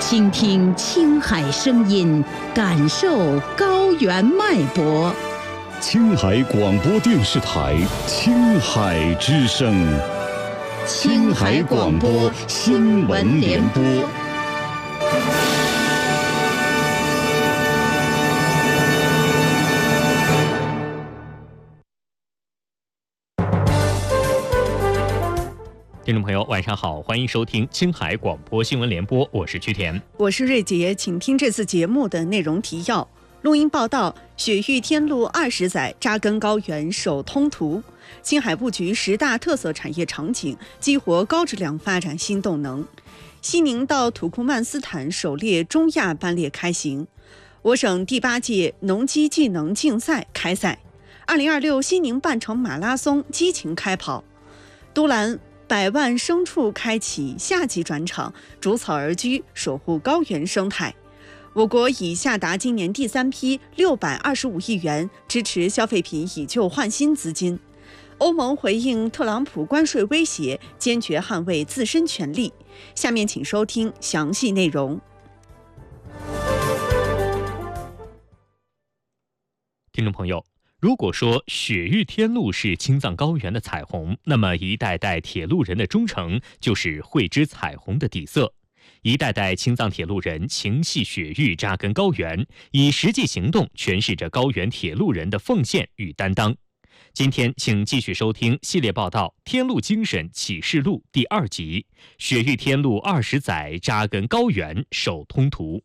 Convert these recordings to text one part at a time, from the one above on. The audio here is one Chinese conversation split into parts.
倾听青海声音，感受高原脉搏。 青海广播电视台青海之声，青海广播新闻联播。 听众朋友，晚上好，欢迎收听青海广播新闻联播，我是曲田， 我是瑞杰，请听这次节目的内容提要。录音报道：雪域天路20载，扎根高原首通途。青海布局10大特色产业场景，激活高质量发展新动能。西宁到土库曼斯坦首列中亚班列开行。我省第8届农机技能竞赛开赛。2026西宁半程马拉松激情开跑。都兰100万牲畜开启夏季转场，逐草而居，守护高原生态。我国已下达今年第3批625亿元支持消费品以旧换新资金。欧盟回应特朗普关税威胁，坚决捍卫自身权利。下面请收听详细内容。 听众朋友，如果说雪域天路是青藏高原的彩虹，那么一代代铁路人的忠诚就是绘制彩虹的底色。一代代青藏铁路人情系雪域，扎根高原，以实际行动诠释着高原铁路人的奉献与担当。今天请继续收听系列报道《天路精神启示录》第2集：雪域天路20载，扎根高原首通途。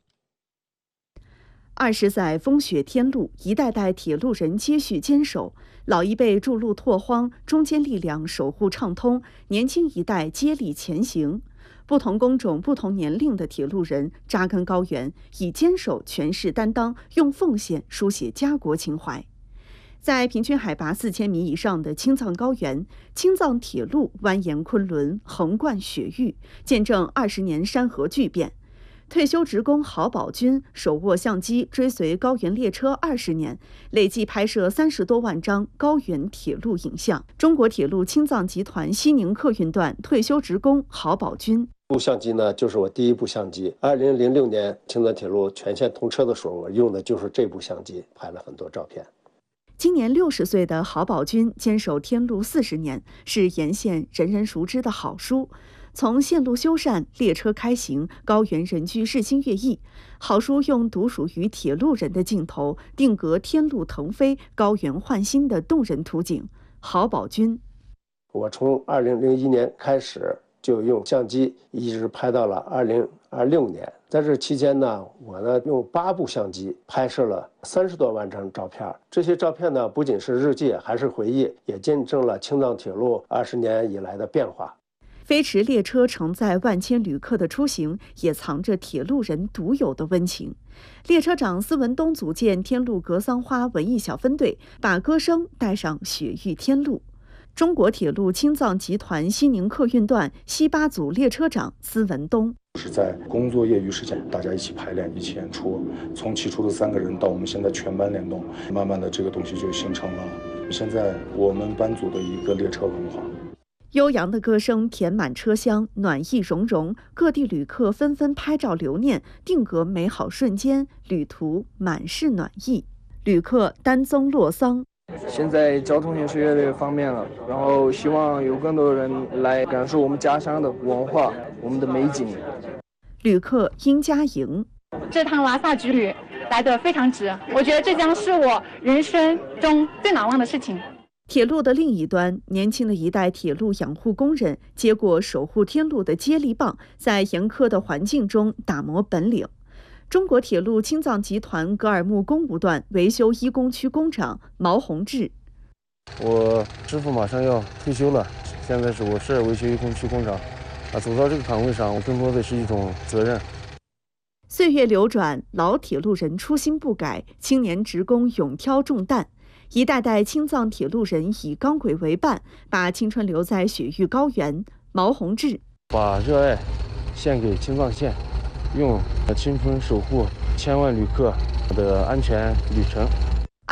20载风雪天路，一代代铁路人接续坚守，老一辈筑路拓荒，中坚力量守护畅通，年轻一代接力前行。不同工种、不同年龄的铁路人扎根高原，以坚守诠释担当，用奉献书写家国情怀。在平均海拔4000米以上的青藏高原，青藏铁路蜿蜒昆仑，横贯雪域，见证20年山河巨变。退休职工郝宝军手握相机追随高原列车20年，累计拍摄30多万张高原铁路影像。中国铁路青藏集团西宁客运段退休职工郝宝军： 部相机呢，就是我第一部相机。2006年青藏铁路全线通车的时候，我用的就是这部相机，拍了很多照片。 今年60岁的郝宝军坚守天路40年，是沿线人人熟知的好书。从线路修缮、列车开行、高原人居日新月异，好书用独属于铁路人的镜头，定格天路腾飞、高原焕新的动人图景。郝宝军： 我从2001年开始就用相机，一直拍到了2026年。在这期间呢，我用8部相机拍摄了30多万张照片。这些照片呢，不仅是日记，还是回忆，也见证了青藏铁路20年以来的变化。 飞驰列车承载万千旅客的出行，也藏着铁路人独有的温情。列车长司文东组建天路格桑花文艺小分队，把歌声带上雪域天路。中国铁路青藏集团西宁客运段西8组列车长司文东： 是在工作业余时间，大家一起排练，一起演出。从起初的3个人到我们现在全班联动，慢慢的这个东西就形成了现在我们班组的一个列车文化。 悠扬的歌声填满车厢，暖意融融，各地旅客纷纷拍照留念，定格美好瞬间，旅途满是暖意。旅客丹宗洛桑： 现在交通也是越来越方便了，然后希望有更多人来感受我们家乡的文化，我们的美景。 旅客殷佳莹： 这趟拉萨之旅来得非常值，我觉得这将是我人生中最难忘的事情。 铁路的另一端，年轻的一代铁路养护工人接过守护天路的接力棒，在严苛的环境中打磨本领。中国铁路青藏集团格尔木工务段维修1工区工长毛宏志： 我师傅马上要退休了，现在我是维修1工区工长，走到这个岗位上，我更多的是一种责任。 岁月流转，老铁路人初心不改，青年职工勇挑重担。一代代青藏铁路人以钢轨为伴，把青春留在雪域高原。毛宏志： 把热爱献给青藏线，用青春守护千万旅客的安全旅程。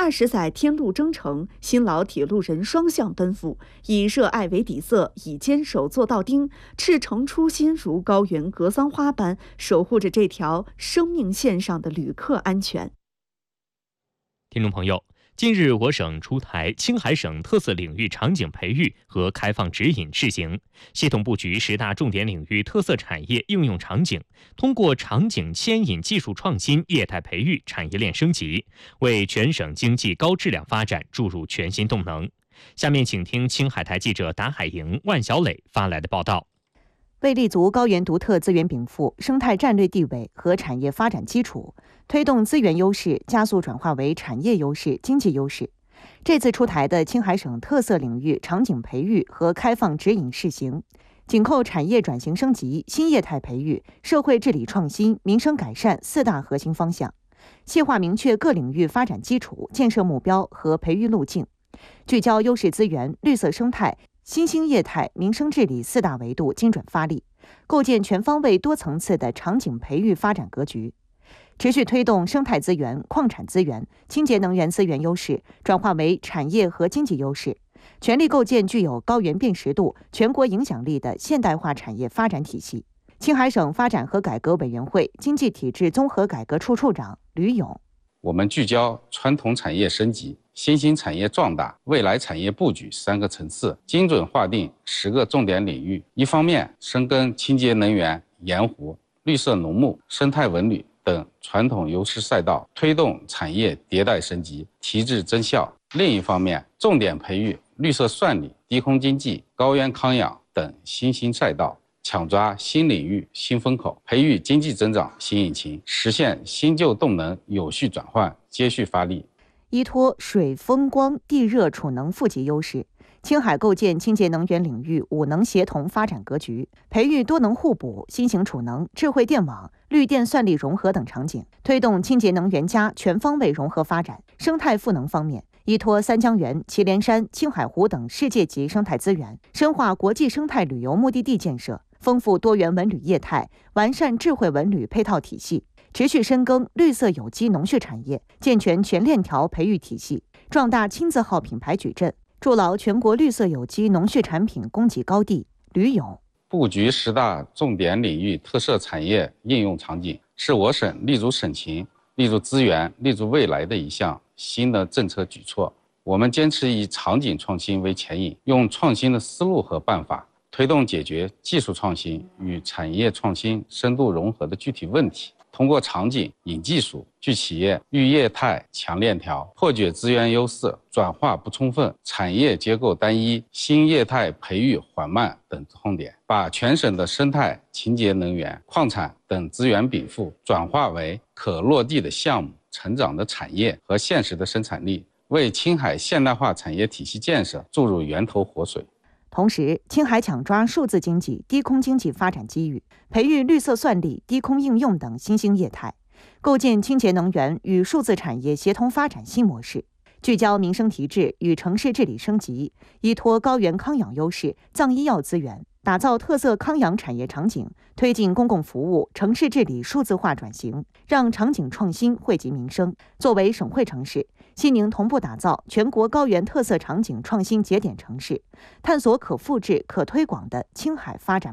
20载天路征程，辛劳铁路人双向奔赴，以热爱为底色，以坚守做到钉，赤诚初心如高原格桑花般守护着这条生命线上的旅客安全。 听众朋友，近日我省出台青海省特色领域场景培育和开放指引试行，系统布局10大重点领域特色产业应用场景，通过场景牵引技术创新、业态培育、产业链升级，为全省经济高质量发展注入全新动能。下面请听青海台记者达海营、万小磊发来的报道。 为立足高原独特资源禀赋、生态战略地位和产业发展基础，推动资源优势加速转化为产业优势、经济优势。这次出台的青海省特色领域场景培育和开放指引试行，紧扣产业转型升级、新业态培育、社会治理创新、民生改善4大核心方向，细化明确各领域发展基础、建设目标和培育路径，聚焦优势资源、绿色生态、新兴业态、民生治理4大维度精准发力，构建全方位多层次的场景培育发展格局，持续推动生态资源、矿产资源、清洁能源资源优势转化为产业和经济优势，全力构建具有高原辨识度、全国影响力的现代化产业发展体系。青海省发展和改革委员会经济体制综合改革处处长吕勇： 我们聚焦传统产业升级、新兴产业壮大、未来产业布局3个层次，精准划定10个重点领域。一方面，深耕清洁能源、盐湖、绿色农牧、生态文旅等传统优势赛道，推动产业迭代升级、提质增效；另一方面，重点培育绿色算力、低空经济、高原康养等新兴赛道，抢抓新领域新风口，培育经济增长新引擎，实现新旧动能有序转换，接续发力。 依托水、风、光、地热储能富集优势，青海构建清洁能源领域5能协同发展格局，培育多能互补、新型储能、智慧电网、绿电算力融合等场景，推动清洁能源加全方位融合发展。生态赋能方面，依托三江源、祁连山、青海湖等世界级生态资源，深化国际生态旅游目的地建设，丰富多元文旅业态，完善智慧文旅配套体系，持续深耕绿色有机农畜产业，健全全链条培育体系，壮大金字号品牌矩阵，筑牢全国绿色有机农畜产品供给高地。吕勇： 布局10大重点领域特色产业应用场景，是我省立足省情、立足资源、立足未来的一项新的政策举措。我们坚持以场景创新为前引，用创新的思路和办法，推动解决技术创新与产业创新深度融合的具体问题，通过场景引技术、聚企业、育业态、强链条，破解资源优势转化不充分、产业结构单一、新业态培育缓慢等痛点，把全省的生态、清洁能源、矿产等资源禀赋转化为可落地的项目、成长的产业和现实的生产力，为青海现代化产业体系建设注入源头活水。 同时，青海抢抓数字经济、低空经济发展机遇，培育绿色算力、低空应用等新兴业态，构建清洁能源与数字产业协同发展新模式，聚焦民生提质与城市治理升级，依托高原康养优势、藏医药资源，打造特色康养产业场景，推进公共服务、城市治理数字化转型，让场景创新惠及民生。作为省会城市，西宁同步打造全国高原特色场景创新节点城市，探索可复制、可推广的青海发展